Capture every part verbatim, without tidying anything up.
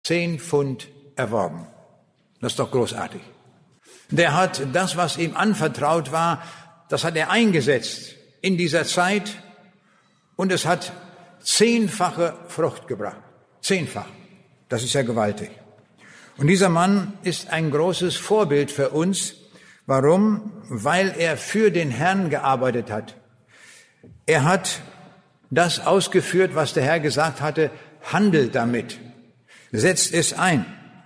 zehn Pfund erworben. Das ist doch großartig. Der hat das, was ihm anvertraut war, das hat er eingesetzt in dieser Zeit und es hat zehnfache Frucht gebracht. Zehnfach. Das ist ja gewaltig. Und dieser Mann ist ein großes Vorbild für uns. Warum? Weil er für den Herrn gearbeitet hat. Er hat das ausgeführt, was der Herr gesagt hatte, handelt damit, setzt es ein.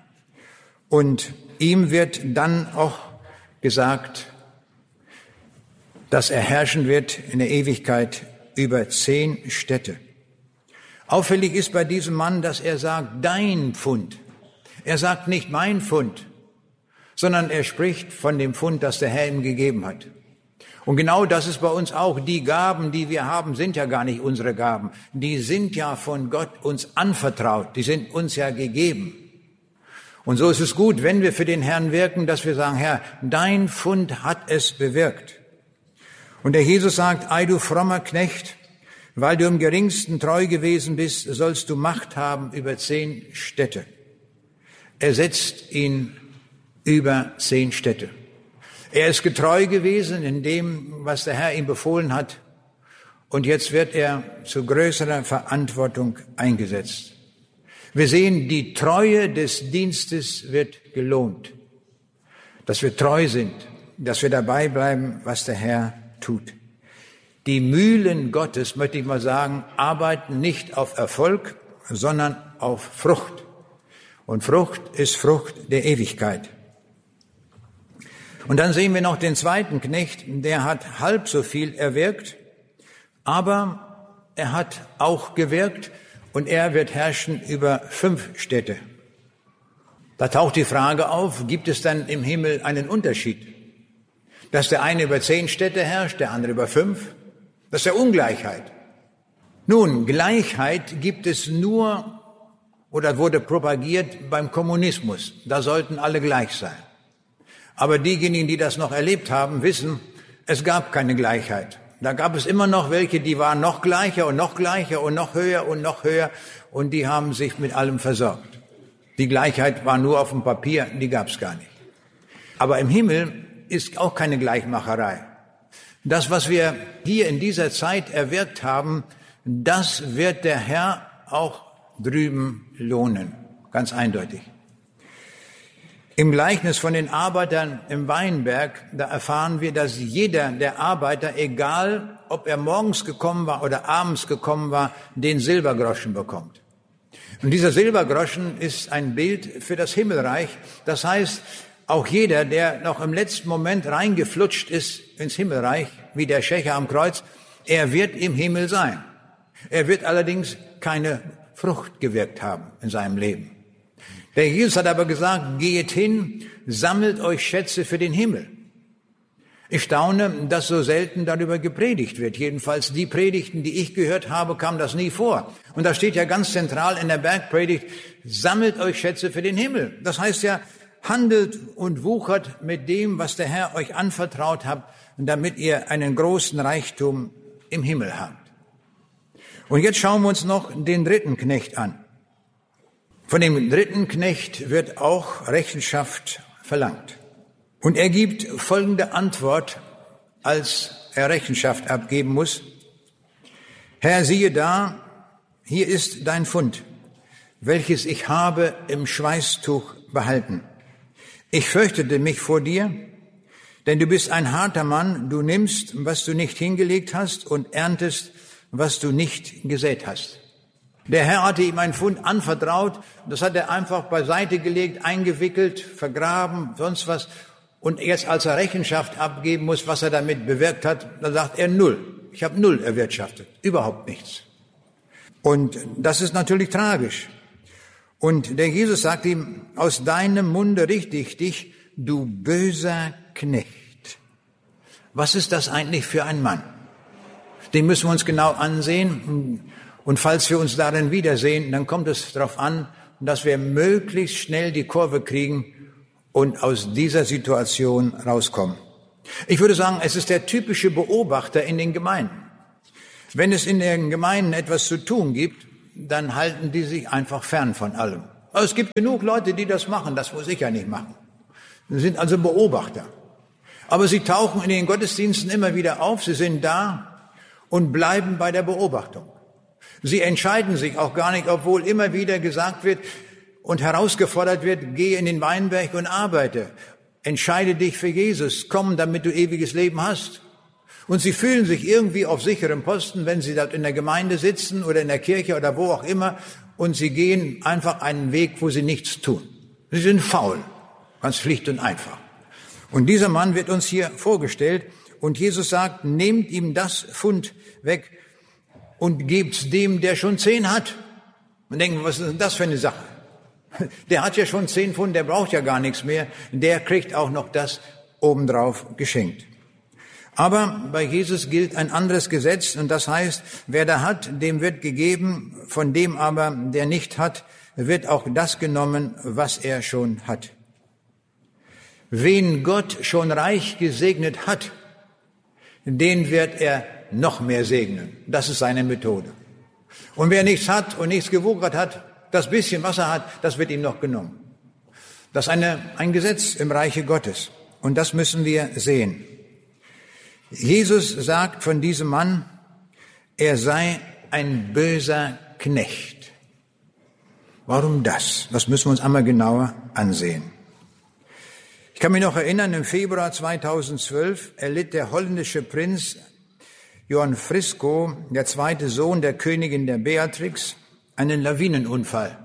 Und ihm wird dann auch gesagt, dass er herrschen wird in der Ewigkeit über zehn Städte. Auffällig ist bei diesem Mann, dass er sagt, dein Pfund. Er sagt nicht mein Pfund, sondern er spricht von dem Pfund, das der Herr ihm gegeben hat. Und genau das ist bei uns auch. Die Gaben, die wir haben, sind ja gar nicht unsere Gaben. Die sind ja von Gott uns anvertraut. Die sind uns ja gegeben. Und so ist es gut, wenn wir für den Herrn wirken, dass wir sagen, Herr, dein Pfund hat es bewirkt. Und der Jesus sagt, ei du frommer Knecht, weil du im geringsten treu gewesen bist, sollst du Macht haben über zehn Städte. Er setzt ihn über zehn Städte. Er ist getreu gewesen in dem, was der Herr ihm befohlen hat. Und jetzt wird er zu größerer Verantwortung eingesetzt. Wir sehen, die Treue des Dienstes wird gelohnt. Dass wir treu sind, dass wir dabei bleiben, was der Herr tut. Die Mühlen Gottes, möchte ich mal sagen, arbeiten nicht auf Erfolg, sondern auf Frucht. Und Frucht ist Frucht der Ewigkeit. Und dann sehen wir noch den zweiten Knecht, der hat halb so viel erwirkt, aber er hat auch gewirkt und er wird herrschen über fünf Städte. Da taucht die Frage auf, gibt es dann im Himmel einen Unterschied? Dass der eine über zehn Städte herrscht, der andere über fünf? Das ist ja Ungleichheit. Nun, Gleichheit gibt es nur oder wurde propagiert beim Kommunismus. Da sollten alle gleich sein. Aber diejenigen, die das noch erlebt haben, wissen, es gab keine Gleichheit. Da gab es immer noch welche, die waren noch gleicher und noch gleicher und noch höher und noch höher und die haben sich mit allem versorgt. Die Gleichheit war nur auf dem Papier, die gab es gar nicht. Aber im Himmel ist auch keine Gleichmacherei. Das, was wir hier in dieser Zeit erwirkt haben, das wird der Herr auch drüben lohnen. Ganz eindeutig. Im Gleichnis von den Arbeitern im Weinberg, da erfahren wir, dass jeder der Arbeiter, egal ob er morgens gekommen war oder abends gekommen war, den Silbergroschen bekommt. Und dieser Silbergroschen ist ein Bild für das Himmelreich. Das heißt, auch jeder, der noch im letzten Moment reingeflutscht ist ins Himmelreich, wie der Schächer am Kreuz, er wird im Himmel sein. Er wird allerdings keine Frucht gewirkt haben in seinem Leben. Der Jesus hat aber gesagt, geht hin, sammelt euch Schätze für den Himmel. Ich staune, dass so selten darüber gepredigt wird. Jedenfalls die Predigten, die ich gehört habe, kam das nie vor. Und da steht ja ganz zentral in der Bergpredigt, sammelt euch Schätze für den Himmel. Das heißt ja, handelt und wuchert mit dem, was der Herr euch anvertraut hat, damit ihr einen großen Reichtum im Himmel habt. Und jetzt schauen wir uns noch den dritten Knecht an. Von dem dritten Knecht wird auch Rechenschaft verlangt. Und er gibt folgende Antwort, als er Rechenschaft abgeben muss. Herr, siehe da, hier ist dein Pfund, welches ich habe im Schweißtuch behalten. Ich fürchtete mich vor dir, denn du bist ein harter Mann, du nimmst, was du nicht hingelegt hast und erntest, was du nicht gesät hast. Der Herr hatte ihm einen Pfund anvertraut, das hat er einfach beiseite gelegt, eingewickelt, vergraben, sonst was. Und jetzt, als er Rechenschaft abgeben muss, was er damit bewirkt hat, da sagt er null. Ich habe null erwirtschaftet, überhaupt nichts. Und das ist natürlich tragisch. Und der Jesus sagt ihm, aus deinem Munde richte ich dich, du böser Knecht. Was ist das eigentlich für ein Mann? Den müssen wir uns genau ansehen. Und falls wir uns darin wiedersehen, dann kommt es darauf an, dass wir möglichst schnell die Kurve kriegen und aus dieser Situation rauskommen. Ich würde sagen, es ist der typische Beobachter in den Gemeinden. Wenn es in den Gemeinden etwas zu tun gibt, dann halten die sich einfach fern von allem. Aber es gibt genug Leute, die das machen, das muss ich ja nicht machen. Sie sind also Beobachter. Aber sie tauchen in den Gottesdiensten immer wieder auf, sie sind da und bleiben bei der Beobachtung. Sie entscheiden sich auch gar nicht, obwohl immer wieder gesagt wird und herausgefordert wird, gehe in den Weinberg und arbeite. Entscheide dich für Jesus, komm, damit du ewiges Leben hast. Und sie fühlen sich irgendwie auf sicherem Posten, wenn sie dort in der Gemeinde sitzen oder in der Kirche oder wo auch immer, und sie gehen einfach einen Weg, wo sie nichts tun. Sie sind faul, ganz schlicht und einfach. Und dieser Mann wird uns hier vorgestellt und Jesus sagt, nehmt ihm das Pfund weg und gebt's dem, der schon zehn hat. Und denken, was ist denn das für eine Sache? Der hat ja schon zehn Pfund, der braucht ja gar nichts mehr. Der kriegt auch noch das obendrauf geschenkt. Aber bei Jesus gilt ein anderes Gesetz und das heißt, wer da hat, dem wird gegeben, von dem aber, der nicht hat, wird auch das genommen, was er schon hat. Wen Gott schon reich gesegnet hat, den wird er noch mehr segnen. Das ist seine Methode. Und wer nichts hat und nichts gewuchert hat, das bisschen, was er hat, das wird ihm noch genommen. Das ist eine, ein Gesetz im Reiche Gottes. Und das müssen wir sehen. Jesus sagt von diesem Mann, er sei ein böser Knecht. Warum das? Das müssen wir uns einmal genauer ansehen. Ich kann mich noch erinnern, im Februar zweitausendzwölf erlitt der holländische Prinz Johan Frisco, der zweite Sohn der Königin der Beatrix, einen Lawinenunfall.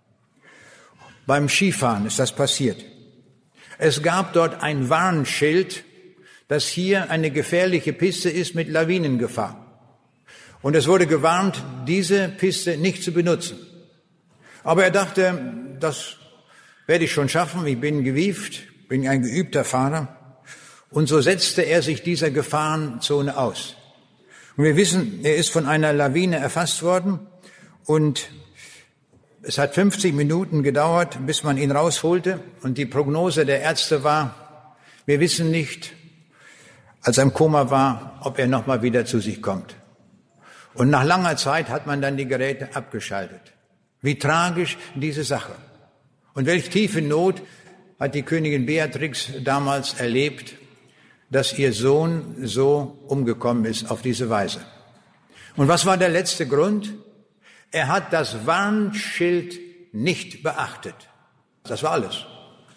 Beim Skifahren ist das passiert. Es gab dort ein Warnschild, dass hier eine gefährliche Piste ist mit Lawinengefahr. Und es wurde gewarnt, diese Piste nicht zu benutzen. Aber er dachte, das werde ich schon schaffen, ich bin gewieft, bin ein geübter Fahrer. Und so setzte er sich dieser Gefahrenzone aus. Und wir wissen, er ist von einer Lawine erfasst worden und es hat fünfzig Minuten gedauert, bis man ihn rausholte. Und die Prognose der Ärzte war, wir wissen nicht, als er im Koma war, ob er nochmal wieder zu sich kommt. Und nach langer Zeit hat man dann die Geräte abgeschaltet. Wie tragisch diese Sache. Und welch tiefe Not hat die Königin Beatrix damals erlebt, dass ihr Sohn so umgekommen ist auf diese Weise. Und was war der letzte Grund? Er hat das Warnschild nicht beachtet. Das war alles.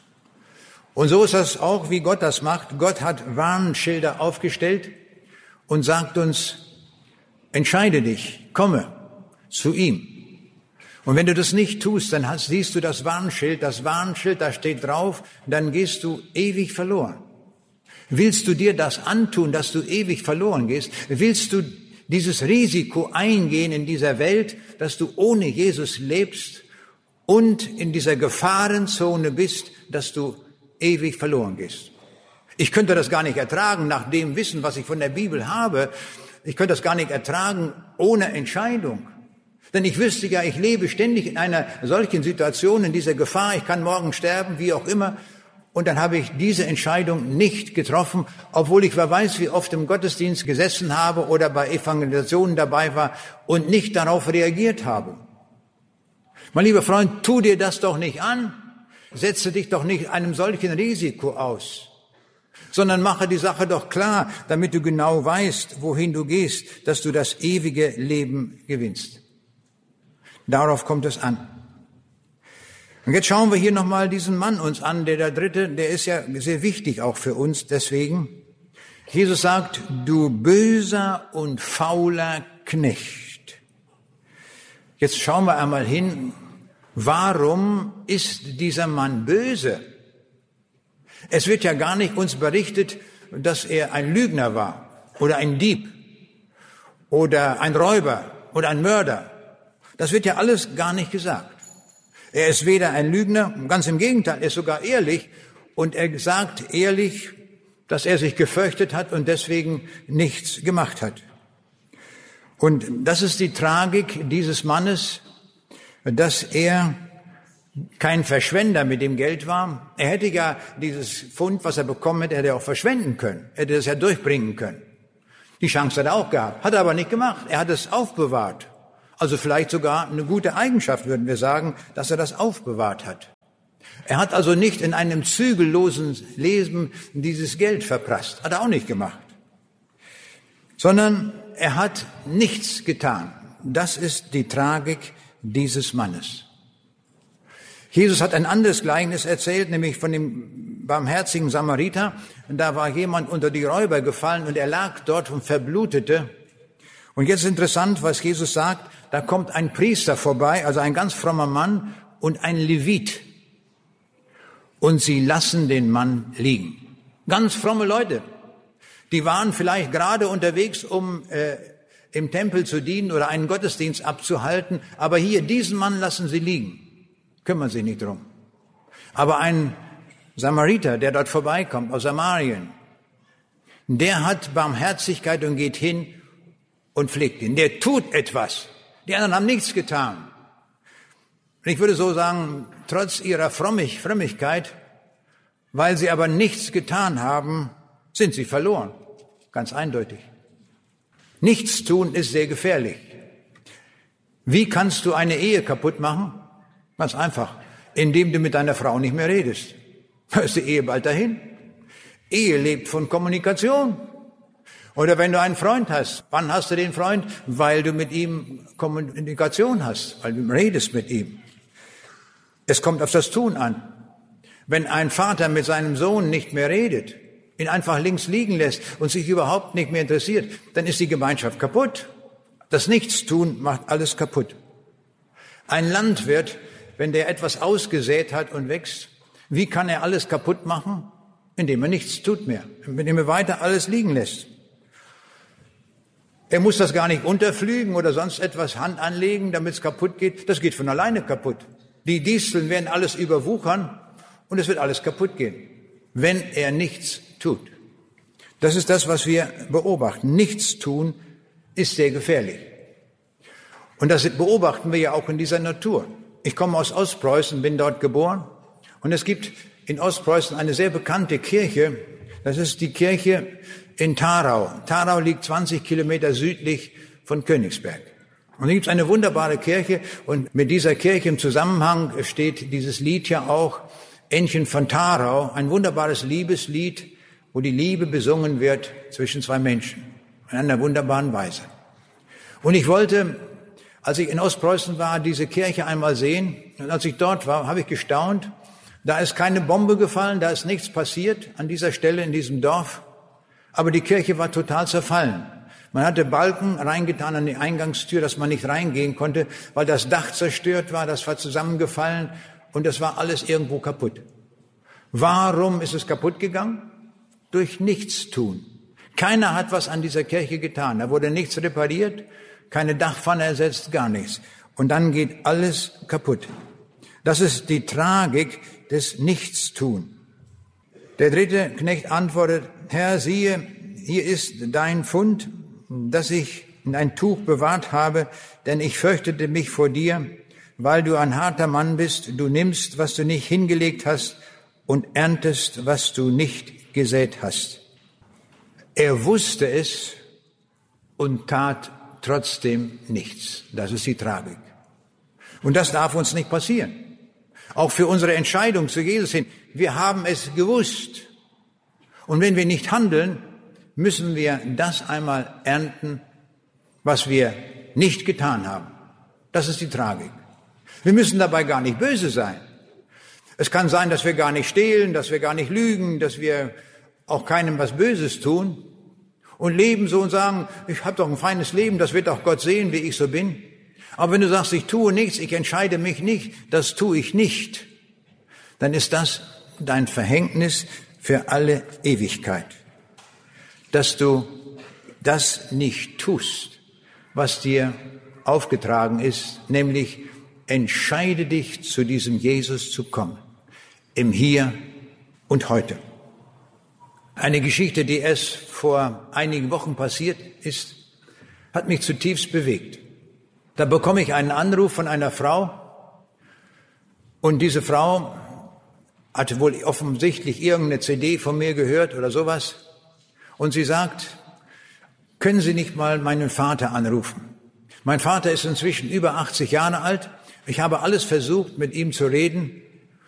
Und so ist das auch, wie Gott das macht. Gott hat Warnschilder aufgestellt und sagt uns, entscheide dich, komme zu ihm. Und wenn du das nicht tust, dann hast, siehst du das Warnschild, das Warnschild, da steht drauf, dann gehst du ewig verloren. Willst du dir das antun, dass du ewig verloren gehst? Willst du dieses Risiko eingehen in dieser Welt, dass du ohne Jesus lebst und in dieser Gefahrenzone bist, dass du ewig verloren gehst? Ich könnte das gar nicht ertragen, nach dem Wissen, was ich von der Bibel habe. Ich könnte das gar nicht ertragen ohne Entscheidung. Denn ich wüsste ja, ich lebe ständig in einer solchen Situation, in dieser Gefahr. Ich kann morgen sterben, wie auch immer. Und dann habe ich diese Entscheidung nicht getroffen, obwohl ich wer weiß, wie oft im Gottesdienst gesessen habe oder bei Evangelisationen dabei war und nicht darauf reagiert habe. Mein lieber Freund, tu dir das doch nicht an. Setze dich doch nicht einem solchen Risiko aus, sondern mache die Sache doch klar, damit du genau weißt, wohin du gehst, dass du das ewige Leben gewinnst. Darauf kommt es an. Und jetzt schauen wir hier nochmal diesen Mann uns an, der der Dritte, der ist ja sehr wichtig auch für uns, deswegen. Jesus sagt, du böser und fauler Knecht. Jetzt schauen wir einmal hin, warum ist dieser Mann böse? Es wird ja gar nicht uns berichtet, dass er ein Lügner war oder ein Dieb oder ein Räuber oder ein Mörder. Das wird ja alles gar nicht gesagt. Er ist weder ein Lügner, ganz im Gegenteil, er ist sogar ehrlich und er sagt ehrlich, dass er sich gefürchtet hat und deswegen nichts gemacht hat. Und das ist die Tragik dieses Mannes, dass er kein Verschwender mit dem Geld war. Er hätte ja dieses Pfund, was er bekommen hätte, hätte er auch verschwenden können, hätte es ja durchbringen können. Die Chance hat er auch gehabt, hat er aber nicht gemacht, er hat es aufbewahrt. Also vielleicht sogar eine gute Eigenschaft, würden wir sagen, dass er das aufbewahrt hat. Er hat also nicht in einem zügellosen Leben dieses Geld verprasst. Hat er auch nicht gemacht. Sondern er hat nichts getan. Das ist die Tragik dieses Mannes. Jesus hat ein anderes Gleichnis erzählt, nämlich von dem barmherzigen Samariter. Und da war jemand unter die Räuber gefallen und er lag dort und verblutete. Und jetzt ist interessant, was Jesus sagt. Da kommt ein Priester vorbei, also ein ganz frommer Mann und ein Levit. Und sie lassen den Mann liegen. Ganz fromme Leute. Die waren vielleicht gerade unterwegs, um äh, im Tempel zu dienen oder einen Gottesdienst abzuhalten. Aber hier, diesen Mann lassen sie liegen. Kümmern sich nicht drum. Aber ein Samariter, der dort vorbeikommt, aus Samarien, der hat Barmherzigkeit und geht hin und pflegt ihn. Der tut etwas. Die anderen haben nichts getan. Und ich würde so sagen, trotz ihrer Frommig, Frömmigkeit, weil sie aber nichts getan haben, sind sie verloren. Ganz eindeutig. Nichts tun ist sehr gefährlich. Wie kannst du eine Ehe kaputt machen? Ganz einfach, indem du mit deiner Frau nicht mehr redest. Da ist die Ehe bald dahin. Ehe lebt von Kommunikation. Oder wenn du einen Freund hast, wann hast du den Freund? Weil du mit ihm Kommunikation hast, weil du redest mit ihm. Es kommt auf das Tun an. Wenn ein Vater mit seinem Sohn nicht mehr redet, ihn einfach links liegen lässt und sich überhaupt nicht mehr interessiert, dann ist die Gemeinschaft kaputt. Das Nichtstun macht alles kaputt. Ein Landwirt, wenn der etwas ausgesät hat und wächst, wie kann er alles kaputt machen? Indem er nichts tut mehr, indem er weiter alles liegen lässt. Er muss das gar nicht unterpflügen oder sonst etwas Hand anlegen, damit es kaputt geht. Das geht von alleine kaputt. Die Disteln werden alles überwuchern und es wird alles kaputt gehen, wenn er nichts tut. Das ist das, was wir beobachten. Nichts tun ist sehr gefährlich. Und das beobachten wir ja auch in dieser Natur. Ich komme aus Ostpreußen, bin dort geboren. Und es gibt in Ostpreußen eine sehr bekannte Kirche. Das ist die Kirche in Tharau. Tharau liegt zwanzig Kilometer südlich von Königsberg. Und hier gibt es eine wunderbare Kirche. Und mit dieser Kirche im Zusammenhang steht dieses Lied ja auch, Ännchen von Tharau, ein wunderbares Liebeslied, wo die Liebe besungen wird zwischen zwei Menschen. In einer wunderbaren Weise. Und ich wollte, als ich in Ostpreußen war, diese Kirche einmal sehen. Und als ich dort war, habe ich gestaunt. Da ist keine Bombe gefallen, da ist nichts passiert an dieser Stelle in diesem Dorf. Aber die Kirche war total zerfallen. Man hatte Balken reingetan an die Eingangstür, dass man nicht reingehen konnte, weil das Dach zerstört war, das war zusammengefallen und das war alles irgendwo kaputt. Warum ist es kaputt gegangen? Durch Nichtstun. Keiner hat was an dieser Kirche getan. Da wurde nichts repariert, keine Dachpfanne ersetzt, gar nichts. Und dann geht alles kaputt. Das ist die Tragik des Nichtstun. Der dritte Knecht antwortet, Herr, siehe, hier ist dein Pfund, das ich in ein Tuch bewahrt habe, denn ich fürchtete mich vor dir, weil du ein harter Mann bist. Du nimmst, was du nicht hingelegt hast, und erntest, was du nicht gesät hast. Er wusste es und tat trotzdem nichts. Das ist die Tragik. Und das darf uns nicht passieren. Auch für unsere Entscheidung zu Jesus hin. Wir haben es gewusst. Und wenn wir nicht handeln, müssen wir das einmal ernten, was wir nicht getan haben. Das ist die Tragik. Wir müssen dabei gar nicht böse sein. Es kann sein, dass wir gar nicht stehlen, dass wir gar nicht lügen, dass wir auch keinem was Böses tun und leben so und sagen, ich habe doch ein feines Leben, das wird auch Gott sehen, wie ich so bin. Aber wenn du sagst, ich tue nichts, ich entscheide mich nicht, das tue ich nicht, dann ist das dein Verhängnis für alle Ewigkeit. Dass du das nicht tust, was dir aufgetragen ist, nämlich entscheide dich, zu diesem Jesus zu kommen, im Hier und heute. Eine Geschichte, die erst vor einigen Wochen passiert ist, hat mich zutiefst bewegt. Da bekomme ich einen Anruf von einer Frau und diese Frau hatte wohl offensichtlich irgendeine C D von mir gehört oder sowas und sie sagt, können Sie nicht mal meinen Vater anrufen? Mein Vater ist inzwischen über achtzig Jahre alt. Ich habe alles versucht, mit ihm zu reden,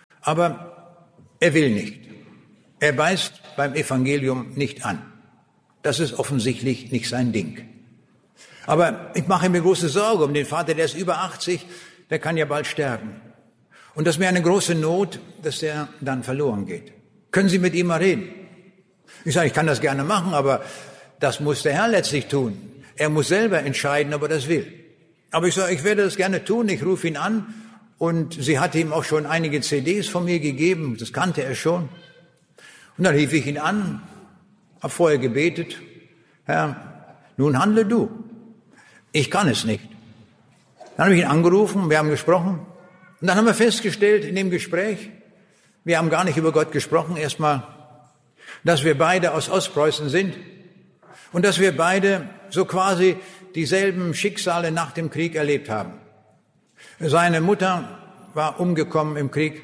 aber er will nicht. Er beißt beim Evangelium nicht an. Das ist offensichtlich nicht sein Ding. Aber ich mache mir große Sorge um den Vater, der ist über achtzig, der kann ja bald sterben. Und das ist mir eine große Not, dass der dann verloren geht. Können Sie mit ihm mal reden? Ich sage, ich kann das gerne machen, aber das muss der Herr letztlich tun. Er muss selber entscheiden, ob er das will. Aber ich sage, ich werde das gerne tun, ich rufe ihn an. Und sie hatte ihm auch schon einige C Ds von mir gegeben, das kannte er schon. Und dann rief ich ihn an, habe vorher gebetet, Herr, nun handle du. Ich kann es nicht. Dann habe ich ihn angerufen, wir haben gesprochen. Und dann haben wir festgestellt in dem Gespräch, wir haben gar nicht über Gott gesprochen erstmal, dass wir beide aus Ostpreußen sind und dass wir beide so quasi dieselben Schicksale nach dem Krieg erlebt haben. Seine Mutter war umgekommen im Krieg,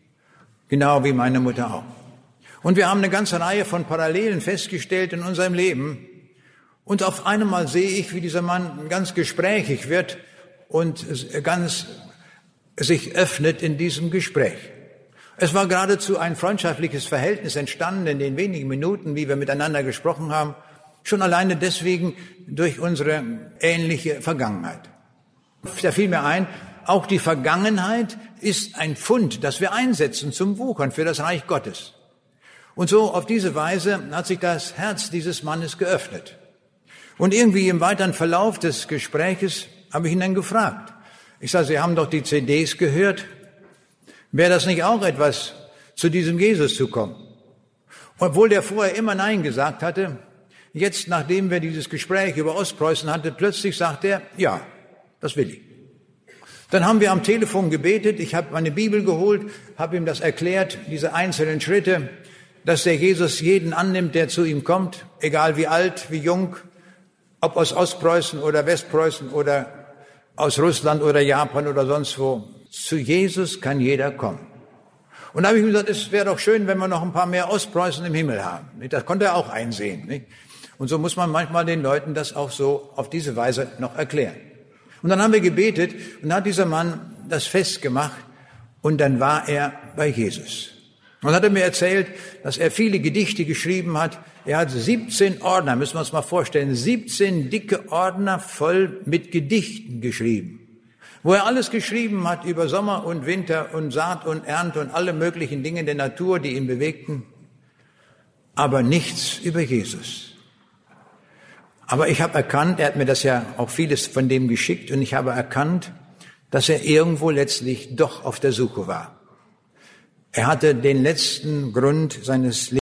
genau wie meine Mutter auch. Und wir haben eine ganze Reihe von Parallelen festgestellt in unserem Leben. Und auf einmal sehe ich, wie dieser Mann ganz gesprächig wird und ganz sich öffnet in diesem Gespräch. Es war geradezu ein freundschaftliches Verhältnis entstanden in den wenigen Minuten, wie wir miteinander gesprochen haben. Schon alleine deswegen durch unsere ähnliche Vergangenheit. Da fiel mir ein, auch die Vergangenheit ist ein Pfund, das wir einsetzen zum Wuchern für das Reich Gottes. Und so auf diese Weise hat sich das Herz dieses Mannes geöffnet. Und irgendwie im weiteren Verlauf des Gespräches habe ich ihn dann gefragt. Ich sage, Sie haben doch die C Ds gehört. Wäre das nicht auch etwas, zu diesem Jesus zu kommen? Obwohl der vorher immer Nein gesagt hatte, jetzt, nachdem wir dieses Gespräch über Ostpreußen hatten, plötzlich sagt er, ja, das will ich. Dann haben wir am Telefon gebetet, ich habe meine Bibel geholt, habe ihm das erklärt, diese einzelnen Schritte, dass der Jesus jeden annimmt, der zu ihm kommt, egal wie alt, wie jung, ob aus Ostpreußen oder Westpreußen oder aus Russland oder Japan oder sonst wo. Zu Jesus kann jeder kommen. Und da habe ich ihm gesagt, es wäre doch schön, wenn wir noch ein paar mehr Ostpreußen im Himmel haben. Das konnte er auch einsehen. Nicht? Und so muss man manchmal den Leuten das auch so auf diese Weise noch erklären. Und dann haben wir gebetet und hat dieser Mann das festgemacht und dann war er bei Jesus. Und hat er mir erzählt, dass er viele Gedichte geschrieben hat. Er hat siebzehn Ordner, müssen wir uns mal vorstellen, siebzehn dicke Ordner voll mit Gedichten geschrieben. Wo er alles geschrieben hat über Sommer und Winter und Saat und Ernte und alle möglichen Dinge der Natur, die ihn bewegten. Aber nichts über Jesus. Aber ich habe erkannt, er hat mir das ja auch vieles von dem geschickt und ich habe erkannt, dass er irgendwo letztlich doch auf der Suche war. Er hatte den letzten Grund seines Lebens